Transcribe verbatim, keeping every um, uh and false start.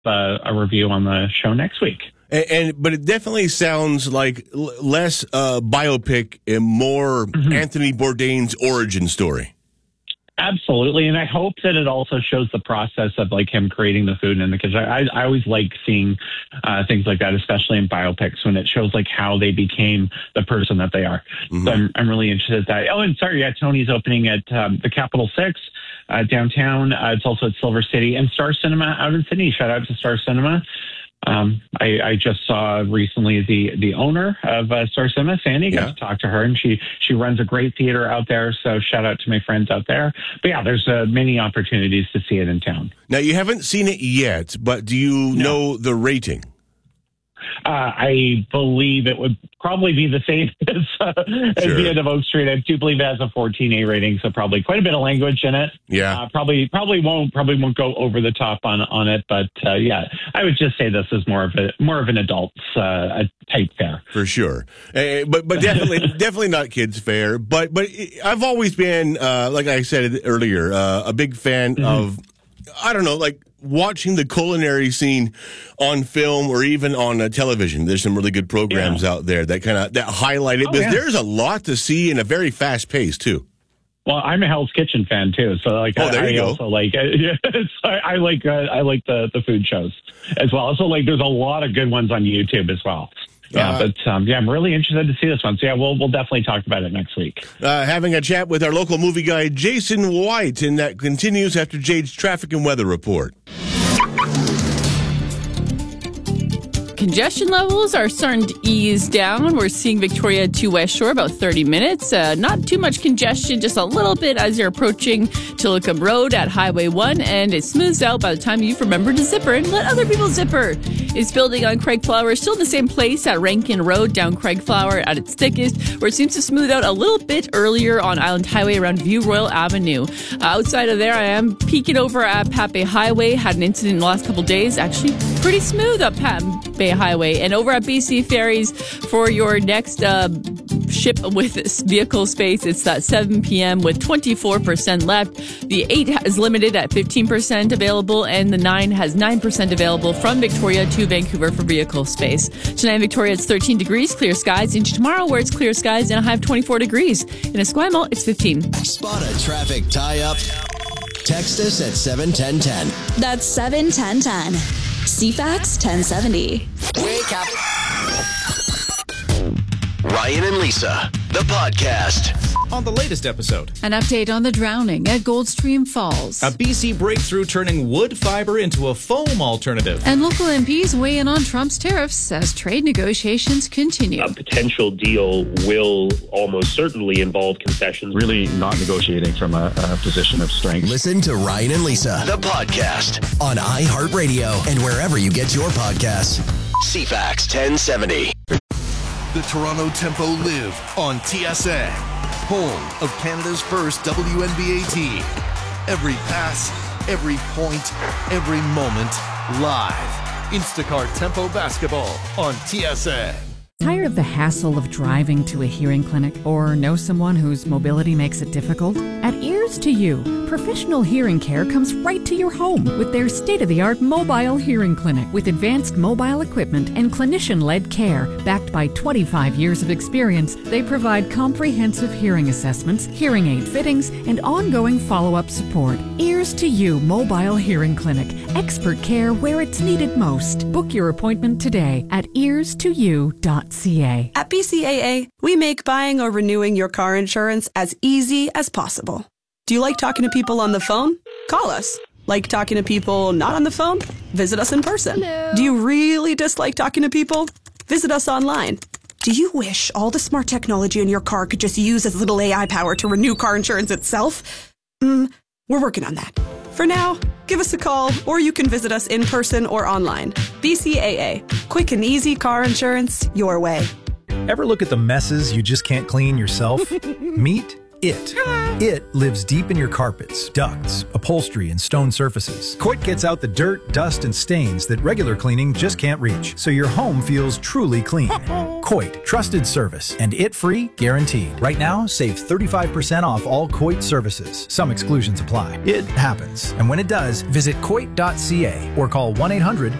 uh, a review on the show next week. And, and but it definitely sounds like l- less uh, biopic and more mm-hmm. Anthony Bourdain's origin story. Absolutely, and I hope that it also shows the process of like him creating the food in the kitchen. I, I always like seeing uh, things like that, especially in biopics, when it shows like how they became the person that they are. Mm-hmm. So I'm, I'm really interested in that. Oh, and sorry, yeah, Tony's opening at um, the Capitol Six uh, downtown. Uh, it's also at Silver City and Star Cinema out in Sydney. Shout out to Star Cinema. Um, I, I just saw recently the, the owner of uh, Star Cinema, Sandy, got yeah. to talk to her, and she, she runs a great theater out there. So shout out to my friends out there. But yeah, there's uh, many opportunities to see it in town. Now, you haven't seen it yet, but do you no. know the rating? Uh, I believe it would probably be the same as, uh, as sure. the end of Oak Street. I do believe it has a fourteen A rating, so probably quite a bit of language in it. Yeah, uh, probably probably won't probably won't go over the top on on it, but uh, yeah, I would just say this is more of a more of an adult uh, type fare for sure. Uh, but but definitely definitely not kids fare. But but I've always been uh, like I said earlier uh, a big fan mm-hmm. of I don't know like. watching the culinary scene on film or even on uh, television. There's some really good programs yeah. out there that kind of that highlight it. Oh, because yeah. there's a lot to see in a very fast pace too. Well, I'm a Hell's Kitchen fan too, so like oh, there I, you I go. also like uh, yeah, I, I like uh, I like the the food shows as well. So like there's a lot of good ones on YouTube as well. Yeah, uh, but um, yeah, I'm really interested to see this one. So yeah, we'll we'll definitely talk about it next week. Uh, having a chat with our local movie guy Jason White, and that continues after Jade's traffic and weather report. Congestion levels are starting to ease down. We're seeing Victoria to West Shore about thirty minutes. Uh, not too much congestion, just a little bit as you're approaching Tillicum Road at Highway one, and it smooths out by the time you've remembered to zipper and let other people zipper. It's building on Craig Flower, still in the same place at Rankin Road down Craig Flower at its thickest, where it seems to smooth out a little bit earlier on Island Highway around View Royal Avenue. Uh, outside of there, I am peeking over at Pat Bay Highway. Had an incident in the last couple days. Actually, pretty smooth up Pat Bay Highway. And over at B C Ferries for your next uh, ship with vehicle space, it's at seven p.m. with twenty-four percent left. The eight is limited at fifteen percent available, and the nine has nine percent available from Victoria to Vancouver for vehicle space. Tonight in Victoria, it's thirteen degrees, clear skies. Into tomorrow, where it's clear skies and a high of twenty-four degrees. In Esquimalt, it's fifteen. Spot a traffic tie-up. Text us at seven ten ten. That's seven ten ten. C FAX ten seventy. Wake up. Ryan and Lisa, the podcast. On the latest episode, an update on the drowning at Goldstream Falls. A B C breakthrough turning wood fiber into a foam alternative. And local M Ps weigh in on Trump's tariffs as trade negotiations continue. A potential deal will almost certainly involve concessions. Really not negotiating from a, a position of strength. Listen to Ryan and Lisa, the podcast, on iHeartRadio and wherever you get your podcasts. C FAX ten seventy. The Toronto Tempo live on T S N, home of Canada's first W N B A team. Every pass, every point, every moment, live. Instacart Tempo Basketball on T S N. Tired of the hassle of driving to a hearing clinic or know someone whose mobility makes it difficult? At Ears to You, professional hearing care comes right to your home with their state-of-the-art mobile hearing clinic with advanced mobile equipment and clinician-led care. Backed by twenty-five years of experience, they provide comprehensive hearing assessments, hearing aid fittings, and ongoing follow-up support. Ears to You Mobile Hearing Clinic. Expert care where it's needed most. Book your appointment today at ears to you dot c a. At B C A A, we make buying or renewing your car insurance as easy as possible. Do you like talking to people on the phone? Call us. Like talking to people not on the phone? Visit us in person. Hello. Do you really dislike talking to people? Visit us online. Do you wish all the smart technology in your car could just use as little A I power to renew car insurance itself? Mm, we're working on that. For now, give us a call, or you can visit us in person or online. B C A A. Quick and easy car insurance your way. Ever look at the messes you just can't clean yourself? Meet It. It lives deep in your carpets, ducts, upholstery, and stone surfaces. Quit gets out the dirt, dust, and stains that regular cleaning just can't reach, so your home feels truly clean. Coit, trusted service, and it-free guaranteed. Right now, save thirty-five percent off all Coit services. Some exclusions apply. It happens. And when it does, visit coit dot c a or call one eight hundred